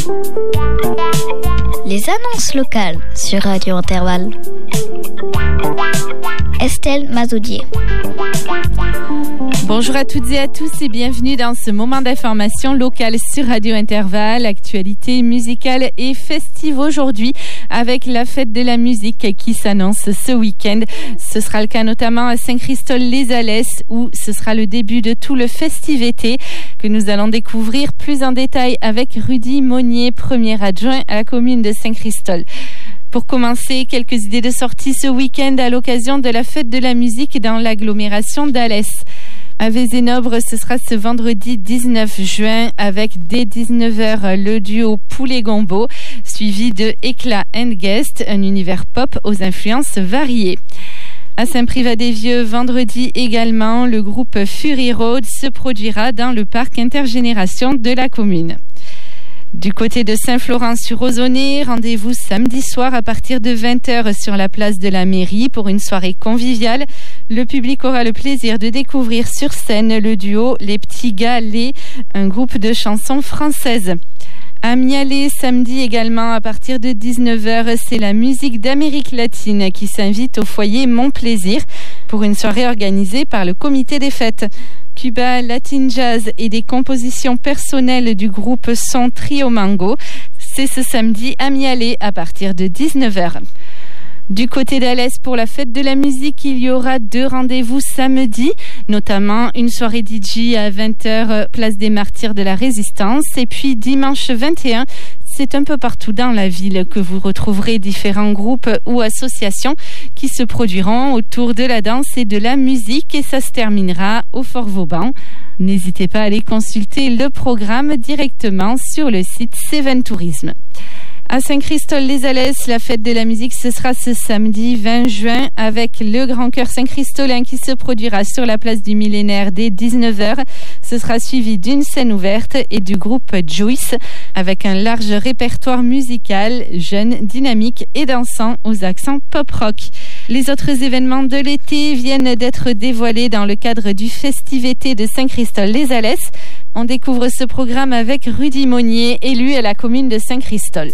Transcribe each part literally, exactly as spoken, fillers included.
Les annonces locales sur Radio Intervalle. Estelle Mazoudier. Bonjour à toutes et à tous et bienvenue dans ce moment d'information locale sur Radio Intervalle. Actualité musicale et festive aujourd'hui avec la fête de la musique qui s'annonce ce week-end. Ce sera le cas notamment à Saint-Christol-les-Alès où ce sera le début de tout le festiv-été que nous allons découvrir plus en détail avec Rudy Monnier, premier adjoint à la commune de Saint-Christol. Pour commencer, quelques idées de sortie ce week-end à l'occasion de la fête de la musique dans l'agglomération d'Alès. À Vézénobre, ce sera ce vendredi dix-neuf juin avec dès dix-neuf heures le duo Poulet Gombo, suivi de Éclat and Guest, un univers pop aux influences variées. À Saint-Privat-des-Vieux, vendredi également, le groupe Fury Road se produira dans le parc intergénération de la commune. Du côté de Saint-Florent-sur-Ozonnet, rendez-vous samedi soir à partir de vingt heures sur la place de la mairie pour une soirée conviviale. Le public aura le plaisir de découvrir sur scène le duo Les Petits Gars Les, un groupe de chansons françaises. À Mialet, samedi également, à partir de dix-neuf heures, c'est la musique d'Amérique latine qui s'invite au foyer Mon Plaisir pour une soirée organisée par le comité des fêtes. Cuba, Latin Jazz et des compositions personnelles du groupe Son Trio Mango. C'est ce samedi à Mialet à partir de dix-neuf heures. Du côté d'Alès, pour la fête de la musique, il y aura deux rendez-vous samedi, notamment une soirée D J à vingt heures, place des Martyrs de la Résistance, et puis dimanche vingt et un, c'est un peu partout dans la ville que vous retrouverez différents groupes ou associations qui se produiront autour de la danse et de la musique, et ça se terminera au Fort Vauban. N'hésitez pas à aller consulter le programme directement sur le site Céven Tourisme. À Saint-Christol-les-Alès, la fête de la musique, ce sera ce samedi vingt juin avec le Grand Chœur Saint-Christolin qui se produira sur la place du Millénaire dès dix-neuf heures. Ce sera suivi d'une scène ouverte et du groupe Joyce avec un large répertoire musical, jeune, dynamique et dansant aux accents pop-rock. Les autres événements de l'été viennent d'être dévoilés dans le cadre du festiv-été de Saint-Christol-les-Alès. On découvre ce programme avec Rudy Monnier, élu à la commune de Saint-Christol.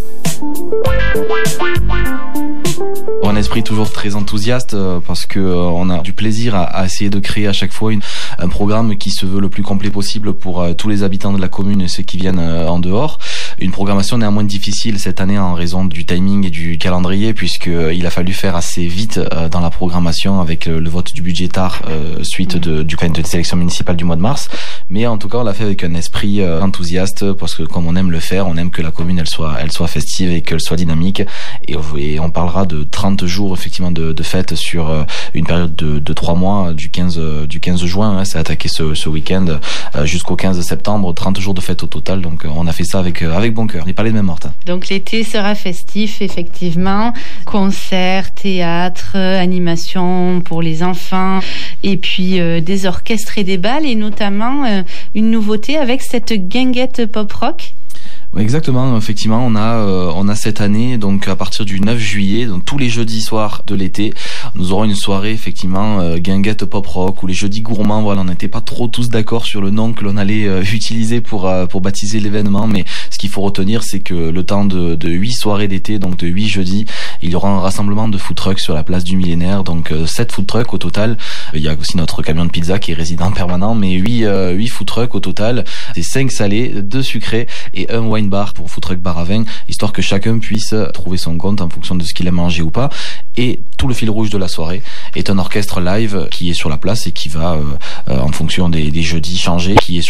Un esprit toujours très enthousiaste euh, parce que euh, on a du plaisir à, à essayer de créer à chaque fois une, un programme qui se veut le plus complet possible pour euh, tous les habitants de la commune et ceux qui viennent euh, en dehors. Une programmation néanmoins difficile cette année en raison du timing et du calendrier puisque euh, il a fallu faire assez vite euh, dans la programmation avec euh, le vote du budget tard euh, suite de, du de sélection municipale du mois de mars. Mais en tout cas, on l'a fait avec un esprit euh, enthousiaste parce que comme on aime le faire, on aime que la commune elle soit, elle soit festive et qu'elle soit dynamique. Et, et on parlera de trente jours effectivement de, de fête sur euh, une période de, de trois mois du quinze, euh, du quinze juin. Hein, c'est attaqué ce, ce week-end euh, jusqu'au quinze septembre. trente jours de fête au total. Donc euh, on a fait ça avec, euh, avec bon cœur. Et pas les mêmes mortes. Hein. Donc l'été sera festif effectivement. Concerts, théâtre, animation pour les enfants et puis euh, des orchestres et des balles et notamment euh, une nouveauté avec cette guinguette pop-rock. Exactement, effectivement, on a euh, on a cette année donc à partir du neuf juillet, donc tous les jeudis soirs de l'été, nous aurons une soirée effectivement euh, guinguette pop rock ou les jeudis gourmands. Voilà, on n'était pas trop tous d'accord sur le nom que l'on allait euh, utiliser pour euh, pour baptiser l'événement, mais ce qu'il faut retenir, c'est que le temps de de huit soirées d'été, donc de huit jeudis, il y aura un rassemblement de food trucks sur la place du Millénaire, donc euh, sept food trucks au total. Il y a aussi notre camion de pizza qui est résident permanent, mais huit euh, huit food trucks au total. C'est cinq salés, deux sucrés et un wine bar pour food truck bar à vin, histoire que chacun puisse trouver son compte en fonction de ce qu'il aime manger ou pas. Et tout le fil rouge de la soirée est un orchestre live qui est sur la place et qui va, euh, euh, en fonction des, des jeudis, changer, qui est sur